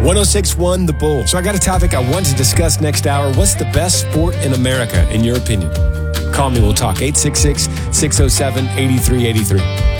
106.1 The Bull. So I got a topic I want to discuss next hour. What's the best sport in America, in your opinion? Call me. We'll talk. 866-607-8383.